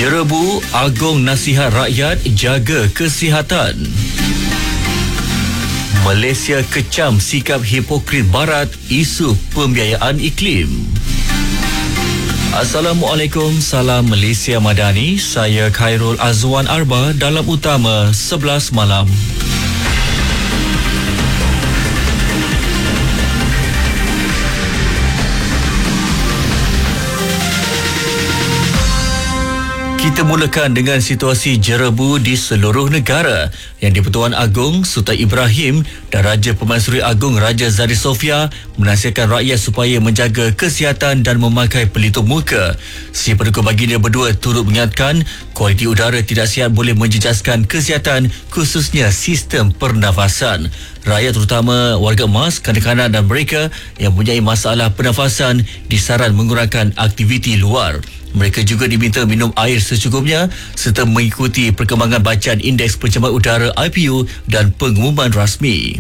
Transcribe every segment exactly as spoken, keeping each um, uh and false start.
Jerebu Agung nasihat rakyat jaga kesihatan. Malaysia kecam sikap hipokrit Barat isu pembiayaan iklim. Assalamualaikum, salam Malaysia Madani. Saya Khairul Azwan Arba dalam Utama sebelas malam. Kita mulakan dengan situasi jerebu di seluruh negara yang di-Pertuan Agong Sultan Ibrahim dan Raja Pemansuri Agong Raja Zari Sofia menasihatkan rakyat supaya menjaga kesihatan dan memakai pelitup muka. Si pendukung baginda berdua turut mengingatkan kualiti udara tidak sihat boleh menjejaskan kesihatan, khususnya sistem pernafasan. Rakyat terutama warga emas, kanak-kanak dan mereka yang mempunyai masalah pernafasan disaran mengurangkan aktiviti luar. Mereka juga diminta minum air secukupnya serta mengikuti perkembangan bacaan Indeks Pencemaran Udara I P U dan pengumuman rasmi.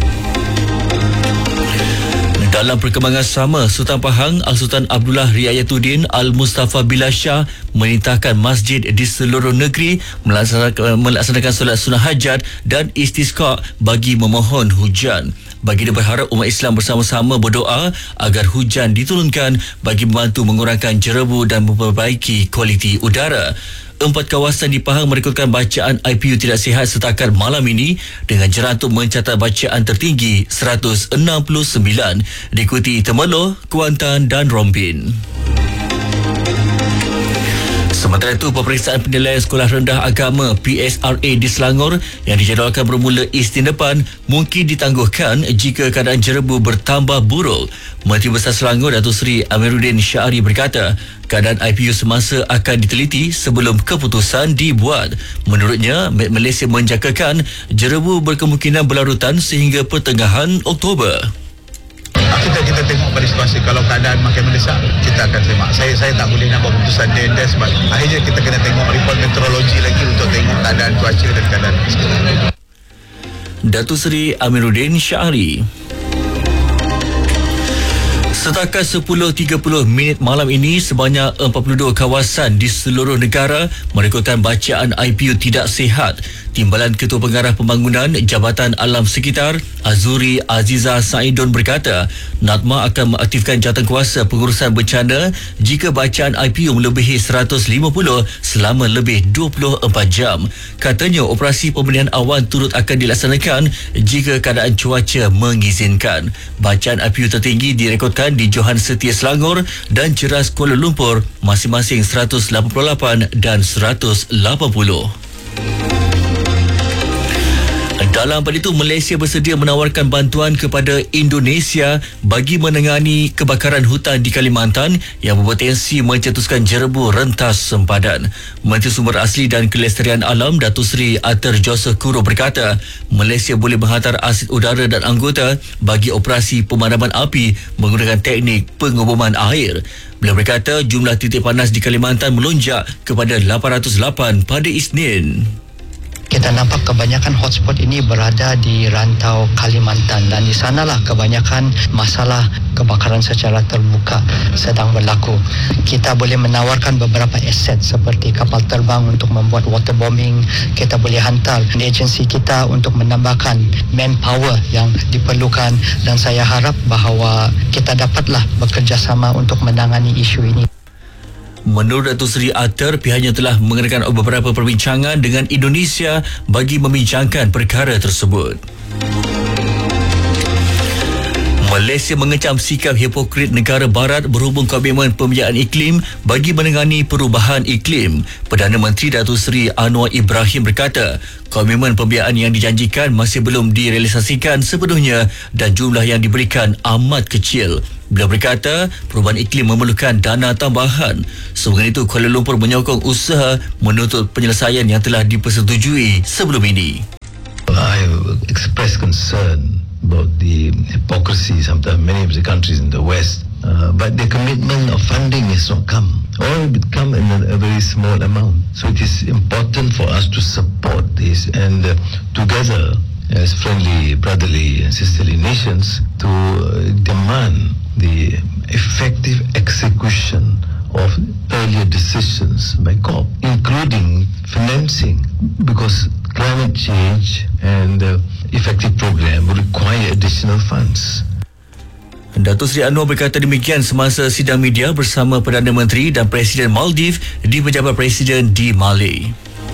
Dalam perkembangan sama, Sultan Pahang Al-Sultan Abdullah Riayatuddin Al-Mustafa Billah Shah menitahkan masjid di seluruh negeri melaksanakan, melaksanakan solat sunnah hajat dan istisqa bagi memohon hujan. Baginda berharap umat Islam bersama-sama berdoa agar hujan diturunkan bagi membantu mengurangkan jerebu dan memperbaiki kualiti udara. Empat kawasan di Pahang merekodkan bacaan I P U tidak sihat setakat malam ini dengan jeratuk mencatat bacaan tertinggi seratus enam puluh sembilan, diikuti Temerloh, Kuantan dan Rombin. Sementara itu, peperiksaan penilaian Sekolah Rendah Agama P S R A di Selangor yang dijadualkan bermula Isnin depan mungkin ditangguhkan jika keadaan jerebu bertambah buruk. Menteri Besar Selangor Datuk Seri Amiruddin Syahri berkata, keadaan I P U semasa akan diteliti sebelum keputusan dibuat. Menurutnya, Met Malaysia menjangkakan jerebu berkemungkinan berlarutan sehingga pertengahan Oktober. Kita kita tengok pada situasi, kalau keadaan makin mendesak kita akan terima. Saya saya tak boleh nak buat keputusan dia dan sebab akhirnya kita kena tengok report meteorologi lagi untuk tengok keadaan cuaca dan keadaan sekitar. Datuk Seri Amiruddin Syahri. Setakat sepuluh tiga puluh minit malam ini, sebanyak empat puluh dua kawasan di seluruh negara merekodkan bacaan I P U tidak sihat. Timbalan Ketua Pengarah Pembangunan Jabatan Alam Sekitar Azuri Aziza Saidon berkata, NADMA akan mengaktifkan jawatankuasa pengurusan bencana jika bacaan I P U melebihi seratus lima puluh selama lebih dua puluh empat jam. Katanya operasi pemberian awan turut akan dilaksanakan jika keadaan cuaca mengizinkan. Bacaan I P U tertinggi direkodkan di Johan Setia Selangor dan Ceras Kuala Lumpur masing-masing seratus lapan puluh lapan dan seratus lapan puluh. Dalam pada itu, Malaysia bersedia menawarkan bantuan kepada Indonesia bagi menangani kebakaran hutan di Kalimantan yang berpotensi mencetuskan jerebu rentas sempadan. Menteri Sumber Asli dan Kelestarian Alam Datuk Seri Arthur Joseph Kuro berkata, Malaysia boleh menghantar asid udara dan anggota bagi operasi pemadaman api menggunakan teknik pengubuman air. Beliau berkata jumlah titik panas di Kalimantan melonjak kepada lapan ratus lapan pada Isnin. Kita nampak kebanyakan hotspot ini berada di rantau Kalimantan dan di sanalah kebanyakan masalah kebakaran secara terbuka sedang berlaku. Kita boleh menawarkan beberapa aset seperti kapal terbang untuk membuat waterbombing. Kita boleh hantar agensi kita untuk menambahkan manpower yang diperlukan dan saya harap bahawa kita dapatlah bekerjasama untuk menangani isu ini. Menurut Datuk Seri Arthur, pihaknya telah mengadakan beberapa perbincangan dengan Indonesia bagi membincangkan perkara tersebut. Malaysia mengecam sikap hipokrit negara barat berhubung komitmen pembiayaan iklim bagi menangani perubahan iklim. Perdana Menteri Datuk Seri Anwar Ibrahim berkata, komitmen pembiayaan yang dijanjikan masih belum direalisasikan sepenuhnya dan jumlah yang diberikan amat kecil. Beliau berkata, perubahan iklim memerlukan dana tambahan. Sebelum itu, Kuala Lumpur menyokong usaha menuntut penyelesaian yang telah dipersetujui sebelum ini. I express concern about the hypocrisy sometimes many of the countries in the West, uh, but the commitment of funding has not come, or it come in a, a very small amount. So it is important for us to support this and uh, together as friendly, brotherly and sisterly nations to uh, demand the effective execution of earlier decisions by COP, including financing, because climate change and uh, effective program will require additional funds. Datuk Seri Anwar berkata demikian semasa sidang media bersama Perdana Menteri dan Presiden Maldives di Pejabat Presiden di Malé.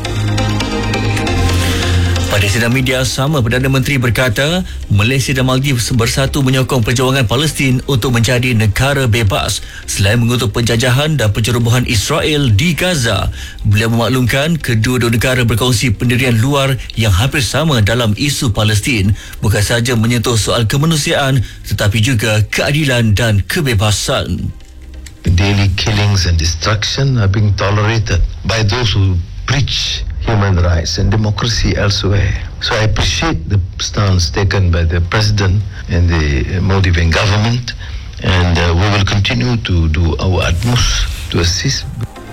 Pada sidang media sama, Perdana Menteri berkata Malaysia dan Maldives bersatu menyokong perjuangan Palestin untuk menjadi negara bebas selain mengutuk penjajahan dan pencerobohan Israel di Gaza. Beliau memaklumkan kedua-dua negara berkongsi pendirian luar yang hampir sama dalam isu Palestin, bukan sahaja menyentuh soal kemanusiaan tetapi juga keadilan dan kebebasan. Daily killings and destruction are being tolerated by those who preach human rights and democracy elsewhere. So I appreciate the stance taken by the President and the Maldivian government, and uh, we will continue to do our utmost to assist.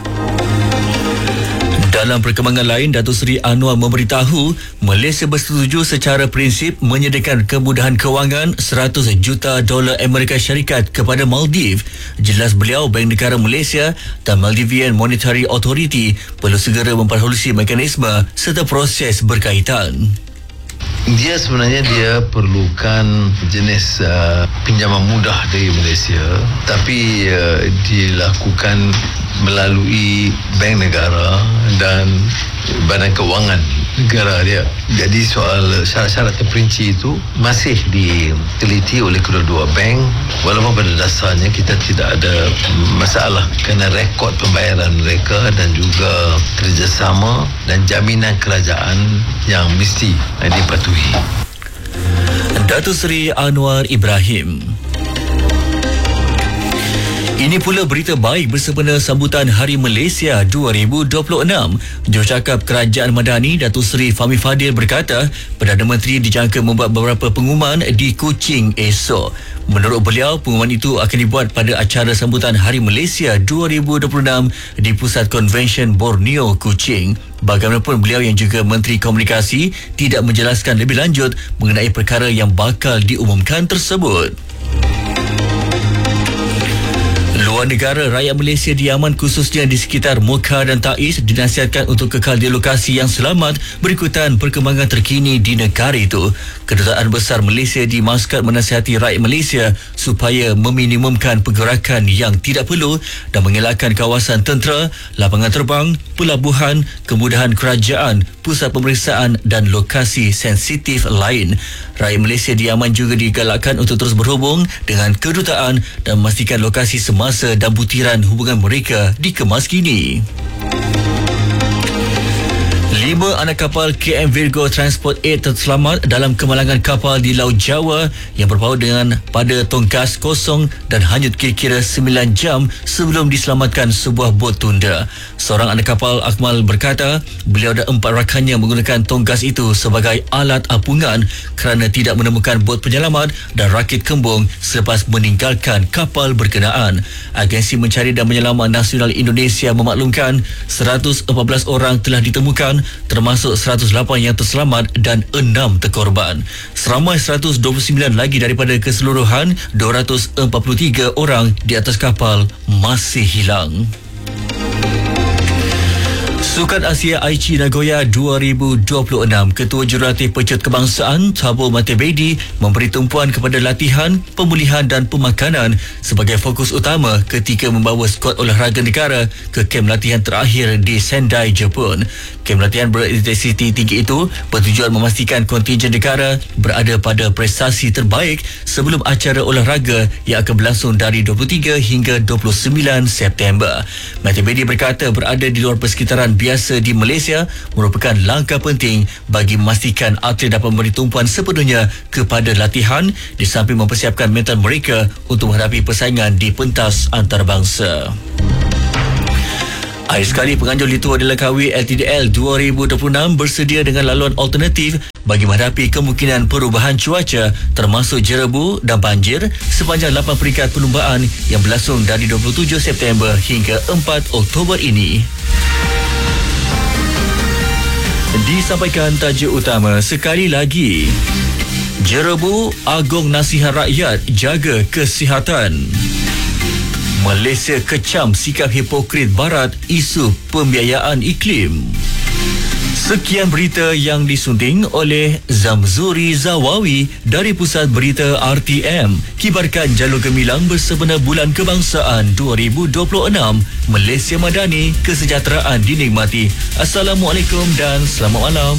Dalam perkembangan lain, Datuk Seri Anwar memberitahu Malaysia bersetuju secara prinsip menyediakan kemudahan kewangan seratus juta dolar Amerika Syarikat kepada Maldives. Jelas beliau, Bank Negara Malaysia dan Maldivian Monetary Authority perlu segera memperholusi mekanisme serta proses berkaitan. Dia sebenarnya dia perlukan jenis uh, pinjaman mudah dari Malaysia, tapi uh, dilakukan melalui bank negara dan badan kewangan negara dia. Jadi soal syarat-syarat terperinci itu masih diteliti oleh kedua-dua bank, walaupun pada dasarnya kita tidak ada masalah kerana rekod pembayaran mereka dan juga kerjasama dan jaminan kerajaan yang mesti dipatuhi. Datuk Seri Anwar Ibrahim. Ini pula berita baik bersempena sambutan Hari Malaysia dua ribu dua puluh enam. Jurucakap Kerajaan Madani Datuk Seri Fahmi Fadil berkata Perdana Menteri dijangka membuat beberapa pengumuman di Kuching esok. Menurut beliau, pengumuman itu akan dibuat pada acara sambutan Hari Malaysia dua ribu dua puluh enam di Pusat Konvensyen Borneo, Kuching. Bagaimanapun, beliau yang juga Menteri Komunikasi tidak menjelaskan lebih lanjut mengenai perkara yang bakal diumumkan tersebut. Luar negara, rakyat Malaysia di Yaman khususnya di sekitar Mocha dan Taiz dinasihatkan untuk kekal di lokasi yang selamat berikutan perkembangan terkini di negara itu. Kedutaan Besar Malaysia di Maskat menasihati rakyat Malaysia supaya meminimumkan pergerakan yang tidak perlu dan mengelakkan kawasan tentera, lapangan terbang, pelabuhan, kemudahan kerajaan, pusat pemeriksaan dan lokasi sensitif lain. Rakyat Malaysia di Yaman juga digalakkan untuk terus berhubung dengan kedutaan dan memastikan lokasi semasa dan butiran hubungan mereka dikemas kini. Lima anak kapal K M Virgo Transport lapan terselamat dalam kemalangan kapal di Laut Jawa yang berpaut dengan pada tongkas kosong dan hanyut kira-kira sembilan jam sebelum diselamatkan sebuah bot tunda. Seorang anak kapal, Akmal, berkata beliau dan empat rakannya menggunakan tongkas itu sebagai alat apungan kerana tidak menemukan bot penyelamat dan rakit kembung selepas meninggalkan kapal berkenaan. Agensi Mencari dan Menyelamat Nasional Indonesia memaklumkan seratus empat belas orang telah ditemukan, termasuk seratus lapan yang terselamat dan enam terkorban. Seramai seratus dua puluh sembilan lagi daripada keseluruhan dua ratus empat puluh tiga orang di atas kapal masih hilang. Sukan Asia Aichi Nagoya dua ribu dua puluh enam, Ketua Jurulatih Pecut Kebangsaan Thabo Matebedi memberi tumpuan kepada latihan, pemulihan dan pemakanan sebagai fokus utama ketika membawa skuad olahraga negara ke kem latihan terakhir di Sendai, Jepun. Kem latihan berintensiti tinggi itu bertujuan memastikan kontingen negara berada pada prestasi terbaik sebelum acara olahraga yang akan berlangsung dari dua puluh tiga hingga dua puluh sembilan September. Matebedi berkata berada di luar persekitaran biasa di Malaysia merupakan langkah penting bagi memastikan atlet dapat memberi tumpuan sepenuhnya kepada latihan di samping mempersiapkan mental mereka untuk menghadapi persaingan di pentas antarabangsa. Akhir sekali, penganjur Litua di Langkawi L T D L dua ribu dua puluh enam bersedia dengan laluan alternatif bagi menghadapi kemungkinan perubahan cuaca termasuk jerebu dan banjir sepanjang lapan peringkat perlumbaan yang berlangsung dari dua puluh tujuh September hingga empat Oktober ini. Disampaikan tajuk utama sekali lagi. Jerebu, Agong nasihat rakyat jaga kesihatan. Malaysia kecam sikap hipokrit Barat isu pembiayaan iklim. Sekian berita yang disunting oleh Zamzuri Zawawi dari Pusat Berita R T M. Kibarkan jalur gemilang bersebenar Bulan Kebangsaan dua ribu dua puluh enam. Malaysia Madani, kesejahteraan dinikmati. Assalamualaikum dan selamat malam.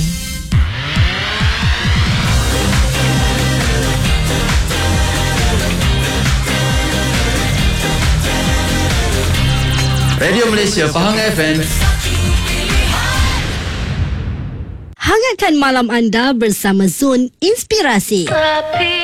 Radio Malaysia Pahang F M. Hangatkan malam anda bersama Zon Inspirasi. Tapi